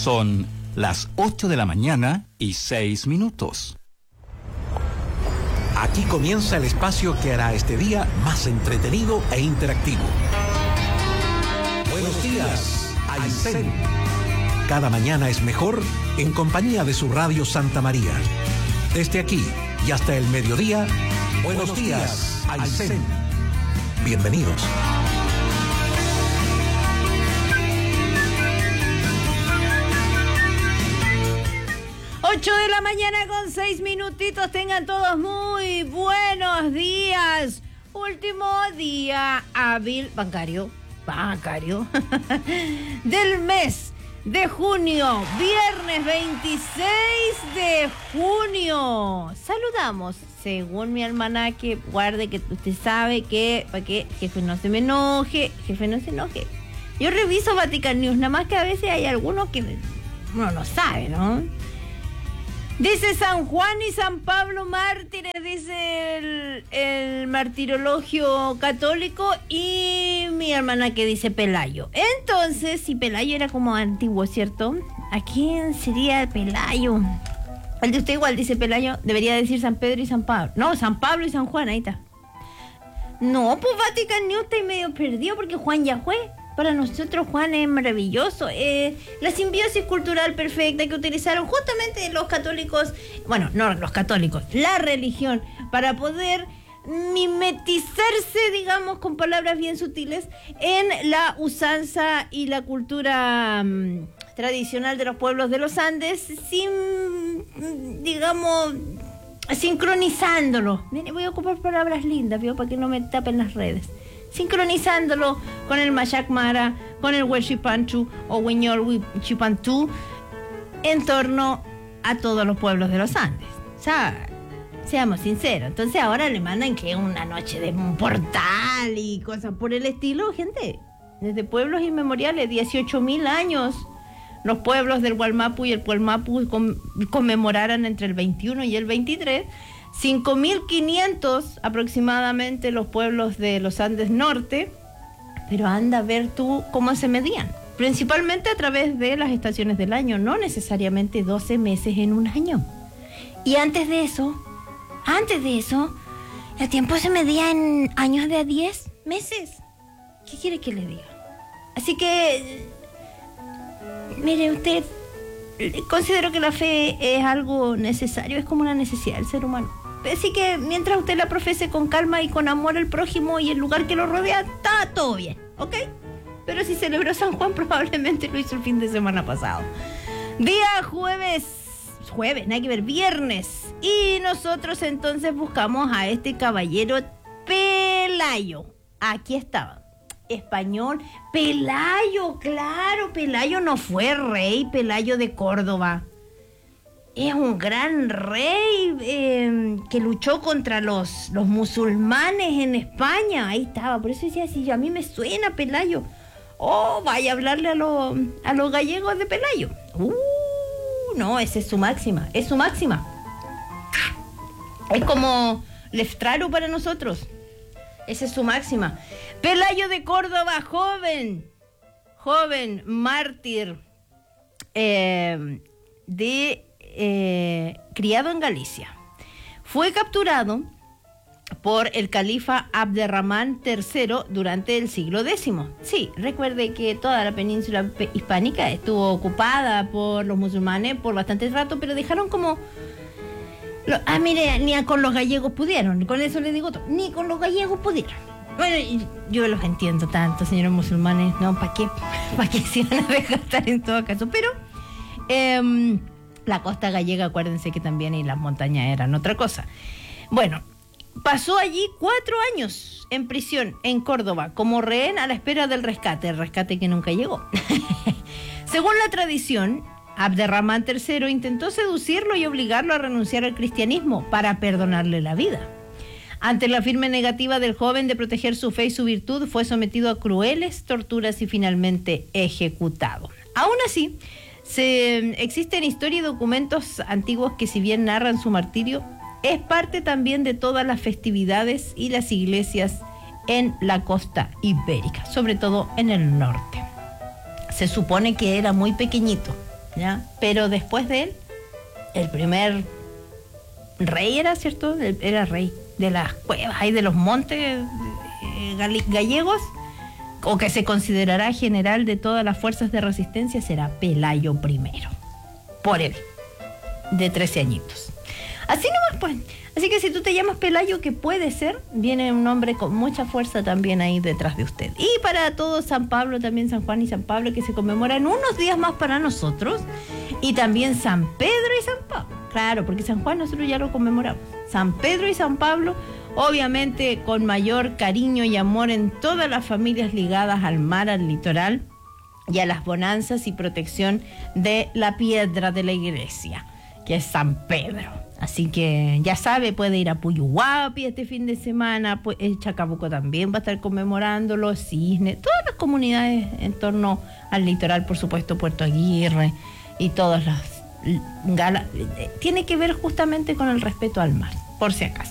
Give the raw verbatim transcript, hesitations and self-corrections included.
Son las ocho de la mañana y seis minutos. Aquí comienza el espacio que hará este día más entretenido e interactivo. Buenos días, Aysén. Cada mañana es mejor en compañía de su radio Santa María. Desde aquí y hasta el mediodía, buenos días, Aysén. Bienvenidos. ocho de la mañana con seis minutitos. Tengan todos muy buenos días. Último día hábil bancario, bancario del mes de junio, viernes veintiséis de junio. Saludamos, según mi almanaque, guarde que usted sabe que, para que jefe no se me enoje, jefe no se enoje. Yo reviso Vatican News, nada más que a veces hay algunos que uno no sabe, ¿no? Dice San Juan y San Pablo mártires, dice el, el martirologio católico, y mi hermana que dice Pelayo. Entonces, si Pelayo era como antiguo, ¿cierto? ¿A quién sería Pelayo? El de usted igual dice Pelayo, debería decir San Pedro y San Pablo. No, San Pablo y San Juan, ahí está. No, pues Vatican News está medio perdido porque Juan ya fue. Para nosotros Juan es maravilloso, eh, la simbiosis cultural perfecta que utilizaron justamente los católicos, bueno, no los católicos, la religión, para poder mimetizarse, digamos, con palabras bien sutiles, en la usanza y la cultura um, tradicional de los pueblos de los Andes, sin, digamos, sincronizándolo. Voy a ocupar palabras lindas, ¿vio? Para que no me tapen las redes. Sincronizándolo con el Mayak Mara, con el Huechipanchu o Huiñol Huichipantú, en torno a todos los pueblos de los Andes. O sea, seamos sinceros. Entonces ahora le mandan que una noche de un portal y cosas por el estilo. Gente, desde pueblos inmemoriales, dieciocho mil años, los pueblos del Gualmapu y el Puelmapu con, conmemoraran entre el veintiuno y el veintitrés. cinco mil quinientos aproximadamente los pueblos de los Andes Norte, pero anda a ver tú cómo se medían, principalmente a través de las estaciones del año, no necesariamente doce meses en un año. Y antes de eso, antes de eso, el tiempo se medía en años de a diez meses. ¿Qué quiere que le diga? Así que, mire usted, considero que la fe es algo necesario, es como una necesidad del ser humano. Así que mientras usted la profese con calma y con amor al prójimo y el lugar que lo rodea, está todo bien, ¿ok? Pero si celebró San Juan, probablemente lo hizo el fin de semana pasado. Día jueves, jueves, nada que ver, viernes. Y nosotros entonces buscamos a este caballero Pelayo. Aquí estaba. Español, Pelayo, claro, Pelayo no fue rey, Pelayo de Córdoba. Es un gran rey eh, que luchó contra los, los musulmanes en España. Ahí estaba, por eso decía, si a mí me suena Pelayo. Oh, vaya a hablarle a, lo, a los gallegos de Pelayo. Uh, no, esa es su máxima, es su máxima. Es como Leftraro para nosotros. Esa es su máxima. Pelayo de Córdoba, joven, joven, mártir, eh, de... Eh, criado en Galicia. Fue capturado por el califa Abderramán tercero durante el siglo décimo. Sí, recuerde que toda la península hispánica estuvo ocupada por los musulmanes por bastante rato, pero dejaron como... Lo, ah, mire, ni a, con los gallegos pudieron, con eso le digo todo, ni con los gallegos pudieron. Bueno, yo los entiendo tanto, señores musulmanes, ¿no? ¿Para qué? ¿Para qué se van a dejar estar en todo caso? Pero... Eh, la costa gallega, acuérdense que también y las montañas eran otra cosa. Bueno, pasó allí cuatro años en prisión en Córdoba como rehén a la espera del rescate, el rescate que nunca llegó. Según la tradición, Abderramán tercero intentó seducirlo y obligarlo a renunciar al cristianismo para perdonarle la vida. Ante la firme negativa del joven de proteger su fe y su virtud, fue sometido a crueles torturas y finalmente ejecutado. Aún así, Se, existen historia y documentos antiguos que, si bien narran su martirio, es parte también de todas las festividades y las iglesias en la costa ibérica, sobre todo en el norte. Se supone que era muy pequeñito, ¿ya? Pero después de él, el primer rey era, ¿cierto? Era rey de las cuevas, ahí de los montes eh, gallegos, o que se considerará general de todas las fuerzas de resistencia, será Pelayo primero, por él, de trece añitos. Así nomás, pues. Así que si tú te llamas Pelayo, que puede ser, viene un hombre con mucha fuerza también ahí detrás de usted. Y para todos, San Pablo, también San Juan y San Pablo, que se conmemoran unos días más para nosotros. Y también San Pedro y San Pablo. Claro, porque San Juan nosotros ya lo conmemoramos. San Pedro y San Pablo, obviamente con mayor cariño y amor en todas las familias ligadas al mar, al litoral y a las bonanzas y protección de la piedra de la iglesia, que es San Pedro. Así que ya sabe, puede ir a Puyuhuapi este fin de semana, pues el Chacabuco también va a estar conmemorándolo, Cisne, todas las comunidades en torno al litoral, por supuesto, Puerto Aguirre y todas las galas. Tiene que ver justamente con el respeto al mar, por si acaso.